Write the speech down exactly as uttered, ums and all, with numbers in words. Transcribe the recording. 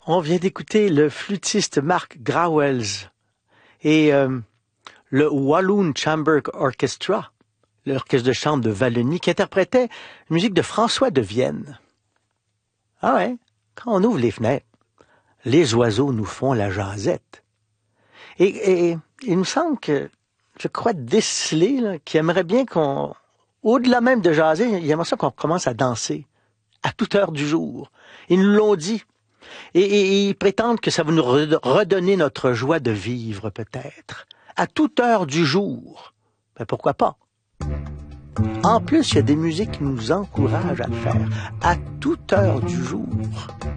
On vient d'écouter le flûtiste Mark Grawels et euh, le Walloon Chamber Orchestra, l'orchestre de chambre de Wallonie, qui interprétait une musique de François de Vienne. Ah ouais, quand on ouvre les fenêtres, les oiseaux nous font la jasette. Et, et il me semble que, je crois déceler, là, qu'il aimerait bien qu'on, au-delà même de jaser, il aimerait ça qu'on commence à danser à toute heure du jour. Ils nous l'ont dit. Et, et, et ils prétendent que ça va nous redonner notre joie de vivre, peut-être. À toute heure du jour. Ben pourquoi pas? En plus, il y a des musiques qui nous encouragent à le faire. À toute heure du jour.